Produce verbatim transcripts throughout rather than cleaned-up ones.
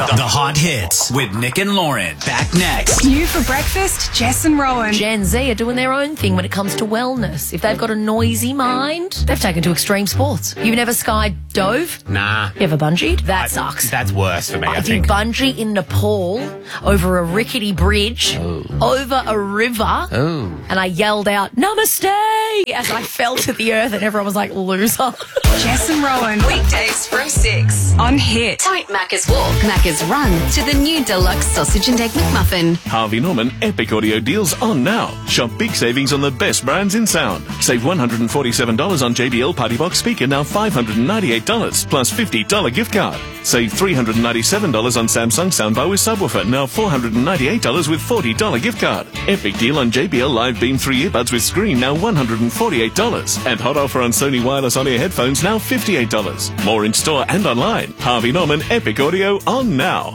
The, the Hot Hits with Nick and Lauren. Back next. New for breakfast, Jess and Rowan. Gen Z are doing their own thing when it comes to wellness. If they've got a noisy mind, they've taken to extreme sports. You've never skydove? Nah. You ever bungeed? That sucks. That's worse for me, I, I think. did bungee in Nepal over a rickety bridge, Oh. over a river, Oh. and I yelled out, Namaste, as I fell to the earth and everyone was like, loser. Jess and Rowan. Weekdays from six on Hit. Don't Macca's walk, Macca's run to the new deluxe sausage and egg McMuffin. Harvey Norman Epic Audio deals on now. Shop big savings on the best brands in sound. Save one hundred forty-seven dollars on J B L Party Box speaker, now five hundred ninety-eight dollars plus fifty dollars gift card. Save three hundred ninety-seven dollars on Samsung soundbar with subwoofer, now four hundred ninety-eight dollars with forty dollars gift card. Epic deal on J B L Live Beam three earbuds with screen, now one hundred forty-eight dollars. And hot offer on Sony wireless on-ear headphones, now fifty-eight dollars. More in store and online. Harvey Norman Epic Audio on now.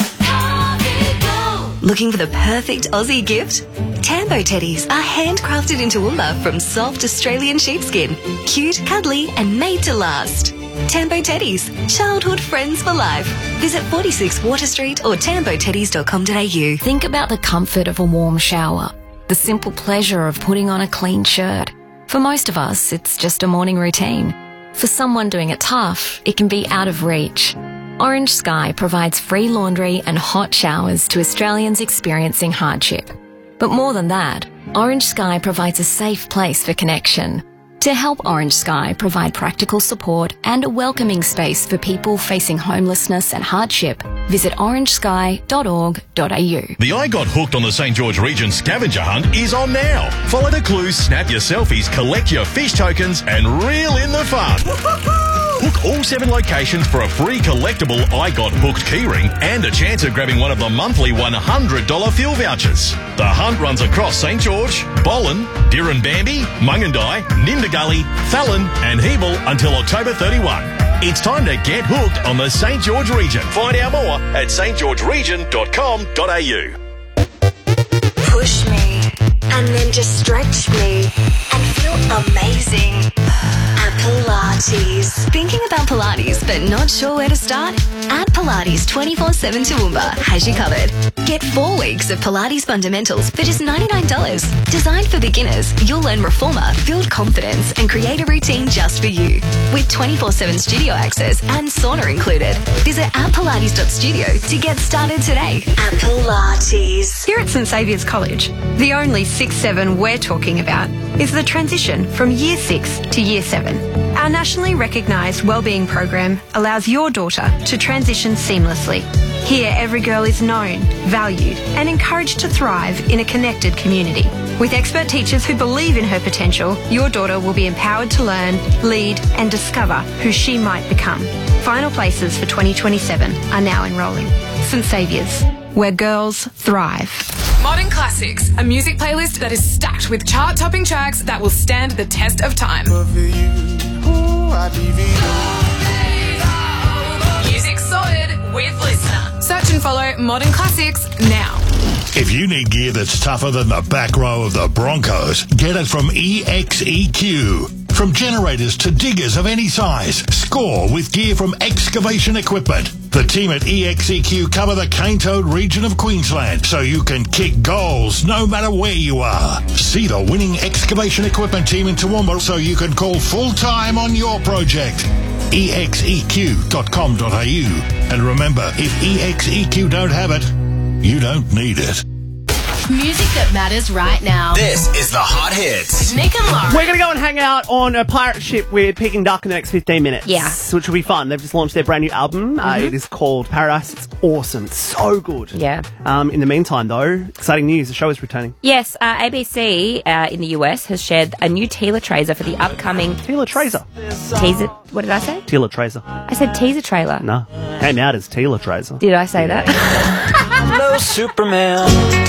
Looking for the perfect Aussie gift? Tambo teddies are handcrafted in Toowoomba from soft Australian sheepskin. Cute, cuddly and made to last. Tambo teddies, childhood friends for life. Visit forty-six Water Street or tambo teddies dot com dot a u. Think about the comfort of a warm shower, the simple pleasure of putting on a clean shirt. For most of us, it's just a morning routine. For someone doing it tough, it can be out of reach. Orange Sky provides free laundry and hot showers to Australians experiencing hardship. But more than that, Orange Sky provides a safe place for connection. To help Orange Sky provide practical support and a welcoming space for people facing homelessness and hardship, visit orange sky dot org dot a u. The I Got Hooked on the Saint George Region scavenger hunt is on now. Follow the clues, snap your selfies, collect your fish tokens, and reel in the fun. Hook all seven locations for a free collectible I Got Hooked keyring and a chance of grabbing one of the monthly one hundred dollars fuel vouchers. The hunt runs across Saint George, Bolen, Dirranbamby, Mungandai, Nindagully, Fallon and Hebel until October thirty-first. It's time to get hooked on the Saint George Region. Find out more at s t george region dot com dot a u. Push me and then just stretch me and feel amazing. At Pilates. Thinking about Pilates but not sure where to start? At Pilates twenty-four seven Toowoomba has you covered. Get four weeks of Pilates fundamentals for just ninety-nine dollars. Designed for beginners, you'll learn reformer, build confidence and create a routine just for you. With twenty-four seven studio access and sauna included. Visit at pilates dot studio to get started today. At Pilates. Here at St Saviour's College, the only six seven we're talking about is the transition from Year six to Year seven. Our nationally recognised wellbeing program allows your daughter to transition seamlessly. Here, every girl is known, valued and encouraged to thrive in a connected community. With expert teachers who believe in her potential, your daughter will be empowered to learn, lead and discover who she might become. Final places for twenty twenty-seven are now enrolling. St Saviour's, where girls thrive. Modern Classics, a music playlist that is stacked with chart-topping tracks that will stand the test of time. Music sorted with Listener. Search and follow Modern Classics now. If you need gear that's tougher than the back row of the Broncos, get it from E X E Q. From generators to diggers of any size, score with gear from Excavation Equipment. The team at E X E Q cover the Cane Toad region of Queensland, so you can kick goals no matter where you are. See the winning Excavation Equipment team in Toowoomba so you can call full-time on your project. E X E Q dot com dot a u. And remember, if E X E Q don't have it, you don't need it. Music that matters right now. This is the Hot Hits. Nick and Lauren. We're going to go and hang out on a pirate ship with Peking Duck in the next fifteen minutes. Yeah. Which will be fun. They've just launched their brand new album. Uh, Mm-hmm. it is called Paradise. It's awesome. It's so good. Yeah. Um, in the meantime, though, exciting news. The show is returning. Yes, uh, A B C uh, in the U S has shared a new teaser trailer for the upcoming... Teaser Tracer. Teaser... What did I say? Teaser Tracer. I said teaser trailer. No. Came out as Teaser Tracer. Did I say that? Hello, Superman.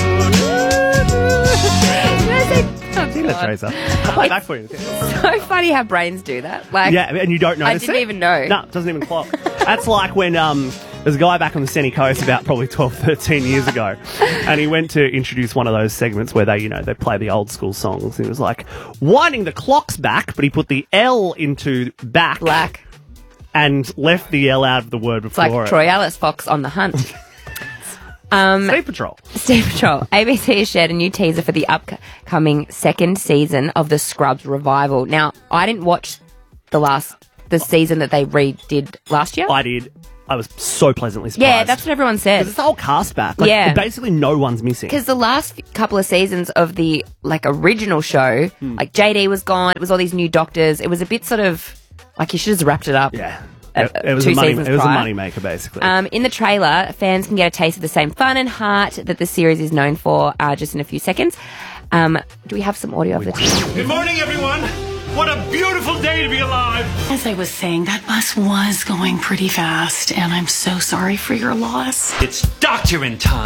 Teaser Tracer. I'll play it back for you. So funny how brains do that. Like, Yeah, and you don't I notice didn't it? even know. No, it doesn't even clock. That's like when um, there's a guy back on the Sunny Coast about probably twelve, thirteen years ago, and he went to introduce one of those segments where they, you know, they play the old school songs. And he was like, winding the clocks back, but he put the L into back. Black. and left the L out of the word It's before like it. Troy Ellis Fox on the hunt. um, Sea Patrol. Sea Patrol. A B C has shared a new teaser for the upcoming second season of the Scrubs revival. Now, I didn't watch the last the season that they redid last year. I did. I was so pleasantly surprised. Yeah, that's what everyone said. Because it's the whole cast back. Like, Yeah. basically no one's missing. Because the last f- couple of seasons of the like original show, like J D was gone. It was all these new doctors. It was a bit sort of like you should have wrapped it up. Yeah. uh, It, it was two a money. seasons It was prior. a money maker, basically. Um, in the trailer, fans can get a taste of the same fun and heart that the series is known for. Uh, just in a few seconds. Um, do we have some audio of the teaser? Good morning, everyone. What a beautiful day to be alive. As I was saying, that bus was going pretty fast, and I'm so sorry for your loss. It's doctoring time.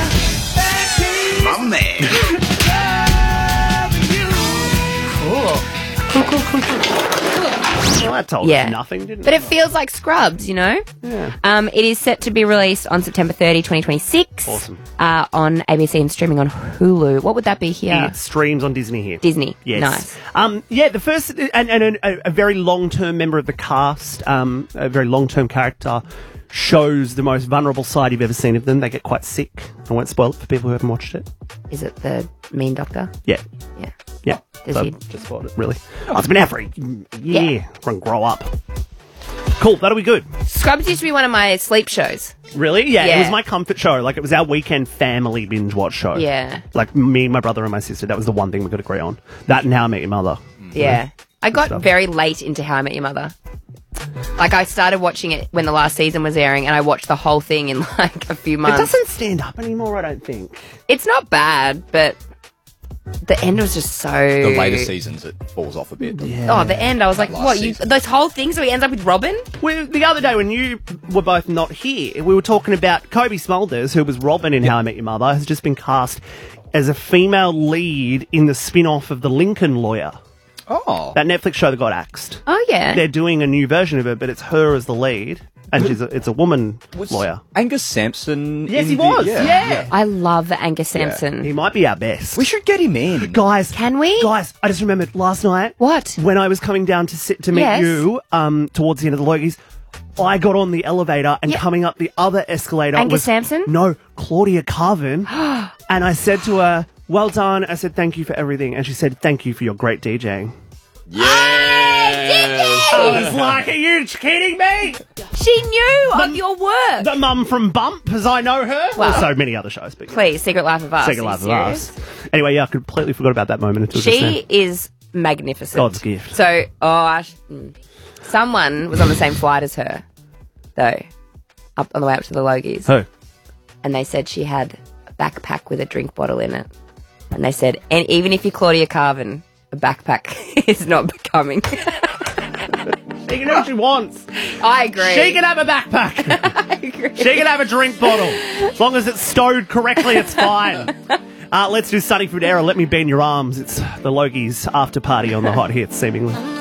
My man. Cool. Cool, cool, cool, cool. Well, that told Yeah. us nothing, didn't But it? it feels like Scrubs, you know? Yeah. Um, it is set to be released on September thirtieth, twenty twenty-six. Awesome. Uh, on A B C and streaming on Hulu. What would that be here? It streams on Disney here. Disney. Yes. Nice. Um, yeah, the first, and, and a, a very long-term member of the cast, um, a very long-term character, shows the most vulnerable side you've ever seen of them. They get quite sick. I won't spoil it for people who haven't watched it. Is it the mean doctor? Yeah. Yeah. Yeah. Does so he- just spoiled it, really. Oh, it's been out for a year. Yeah. Everyone grow up. Cool, that'll be good. Scrubs used to be one of my sleep shows. Really? Yeah, Yeah. it was my comfort show. Like, it was our weekend family binge watch show. Yeah. Like, me, my brother, and my sister, that was the one thing we could agree on. That and How I Met Your Mother. Yeah. I got stuff. very late into How I Met Your Mother. Like, I started watching it when the last season was airing, and I watched the whole thing in, like, a few It months. doesn't stand up anymore, I don't think. It's not bad, but the end was just so... The later seasons, it falls off a bit. Oh, the end, I was like, last what, you, season. those whole things, so he ends up with Robin? We, the other day when you were both not here, we were talking about Kobe Smulders, who was Robin in How I Met Your Mother, has just been cast as a female lead in the spin-off of The Lincoln Lawyer. Oh. That Netflix show that got axed. Oh, yeah. They're doing a new version of it, but it's her as the lead, and she's a, it's a woman Was lawyer. Angus Sampson. Yes, in he the- was. Yeah. I love Angus Sampson. He might be our best. We should get him in. Guys, Can we? guys, I just remembered last night. What? When I was coming down to sit to meet Yes. you, um, towards the end of the Logies, I got on the elevator and Yeah. coming up the other escalator Angus was Sampson? No, Claudia Carvin. And I said to her, "Well done." I said, "Thank you for everything." And she said, "Thank you for your great DJing." Yeah. I was like, "Are you kidding me?" She knew of your work. The mum from Bump, as I know her. Wow. Also many other shows, but Please, Secret Life of Us. Second Are you Life of serious? Us. Anyway, yeah, I completely forgot about that moment until just She now. is magnificent. God's gift. So, oh, I sh- mm. someone was on the same flight as her, though, up on the way up to the Logies. Who? And they said she had a backpack with a drink bottle in it. And they said, and even if you're Claudia Carvin, a backpack is not becoming. She can do what she wants. I agree. She can have a backpack. I agree. She can have a drink bottle. As long as it's stowed correctly, it's fine. Uh, let's do Sunny Food Era. Let me be in your arms. It's the Logies after party on the Hot Hits, seemingly.